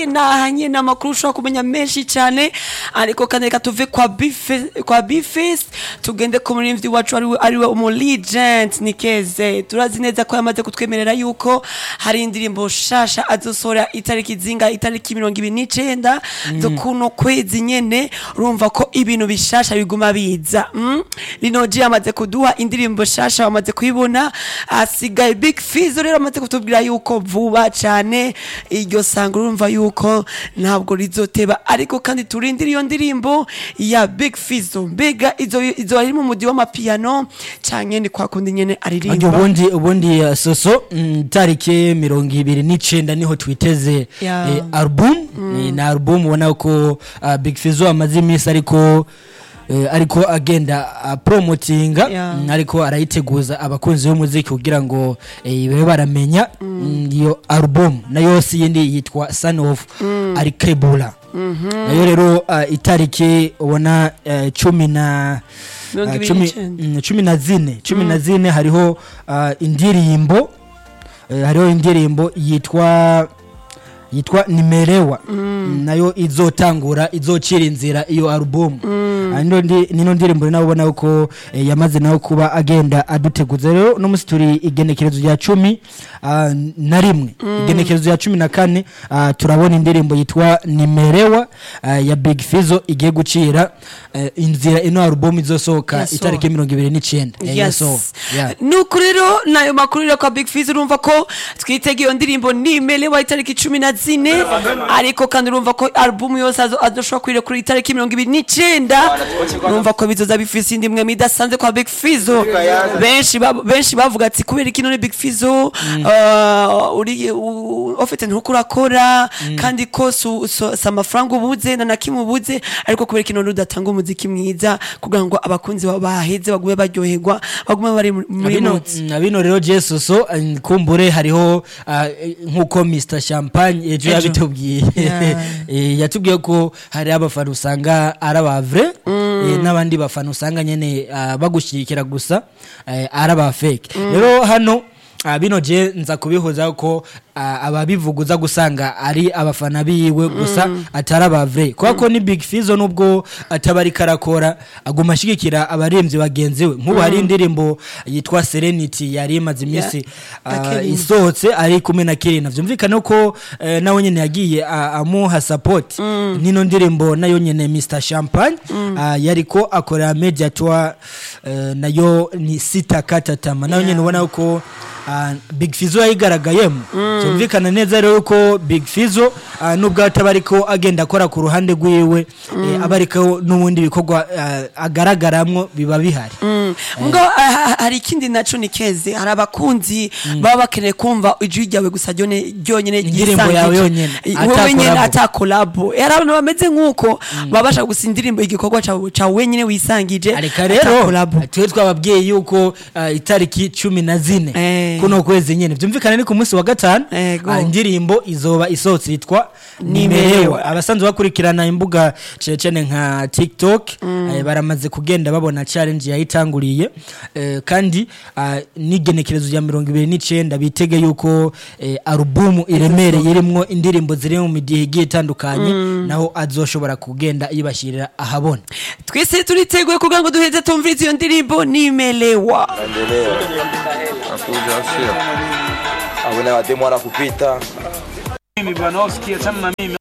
nahanye n'amakuru ushobora kumenya menshi cyane ariko kandi reka tuve kwa Bifest tugende ku muririmbyi wacu ariwe umu legend Nikeze. Turazi neza ko yamaze kutwemerera yuko hari indirimbo shasha azosora itariki 29 zo kuno kwezi nyene. Urumva ko ibintu bishasha biguma biza. Linoji yamaze kuduha indirimbo shasha bamaze kuyibona, asigaye Big Fizzo rero amaze kutubwira yuko vuba cyane iryo sanga urumva yuko ntabwo rizoteba, ariko kandi turindira iyo ndirimbo ya Big Fizzo. Mbega izo ari mu mudi w'amapiano canke ni kwa kundi nyene aririmba. Ubundi soso tariki 29 niho twiteze album. Na album ubona ko Big Fizzo amaze iminsi ariko agenda promotinga, ariko arayiteguza abakunzi b'umuziki kugira ngo babe baramenya iyo album nayo si yindi yitwa Son of Arikebula. Nayo rero itariki ubona 14 hariho indirimbo yitwa Nimerewa. Nayo izotangura izocira inzira iyo album. Nino ndirimbo nabona uko yamaze nawo kuba agenda aduteguza. Rero no musituri igenekerezo rya 11 igenekerezo ya 14 turabona indirimbo yitwa Nimerewa ya Big Fizzo igiye gucira inzira ino album izosohoka itariki 29. Nuko rero nayo makuru yo kwa Big Fizzo urumva ko twitege iyo ndirimbo Nimerewa itariki 14, ariko kandi urumva ko album yose azoshobora kwire kuri itariki 29. Urumva ko bizoza bifise indimwe midasanze kwa Big Fizzo. Benshi bavuga ati kubera iki none Big Fizzo uri ofite ntukurakora kandi ko amafaranga ubuze na kimubuze, ariko kubera iki none udatanga umuziki mwiza kugira ngo abakunzi baheze bagume baryoherwa bagume bari muri mutsi. Nabino rero Jesus kumbure hariho nkuko Mr Champagne ejo yabitubwiye. Yatubwiye ko hari abafana usanga arabavre n'abandi bafana usanga nyene bagushikira gusa araba fake. Rero hano bino je nza kubihoza ko ababivuguza gusanga ari abafana biwe gusa atarabavre, kuko ni Big Fizzo nubwo atabari karakora aguma shigikira abaremvye bagenzi we. Nkubu hari indirimbo yitwa Serenity yari imaze imisi isohotse ari kumwe na Kelly, navyumvikana ko nawe nyene yagiye amuha support. Nino ndirimbo nayo nyene Mr Champagne yariko akora media tour nayo ni Sitakata Tama, nayo nyene ubona ko Big Fizzo yayigaragayemo. Byumvikana neza rero ko Big Fizzo nubwo atabariko agenda akora ku ruhande rwiwe abariko n'ubundi bikorwa agaragaramwo biba bihari. Ngo hari ikindi naco Nikeze, hari abakunzi baba bakeneye kumva ijwi ryawe gusa ryonyene indirimbo yawe yonyene atakolabo. Era abantu bameze nkuko babasha gusa indirimbo igikorwa ca wenyene wisangije. Ariko rero twe twababwiye yuko itariki 14 kuno kwezi nyene byumvikana ni ku munsi wa 5 indirimbo izoba isotse yitwa Nimerewa. Abasanzwe bakurikirana imbuga cecene nka TikTok baramaze kugenda babona challenge yayitanguriye, kandi nigenekerezo ya 29 bitege yuko album iremereye irimwo indirimbo ziri mu midihe igiye itandukanye naho azoshobora kugenda yibashirira ahabona. Twese turiteguye kugira ngo duheze tumvirize iyo ndirimbo Nimerewa. Abona demora kupita. Mimi bwana usikie sana mimi